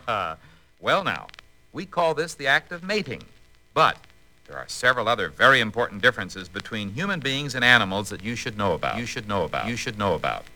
Well, now, we call this the act of mating. But there are several other very important differences between human beings and animals that you should know about. You should know about.